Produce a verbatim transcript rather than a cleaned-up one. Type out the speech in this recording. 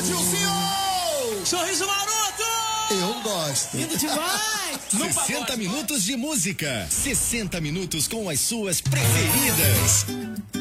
Adilcinho! Sorriso maroto! Eu gosto. Lindo demais! sessenta minutos de música. sessenta minutos com as suas preferidas.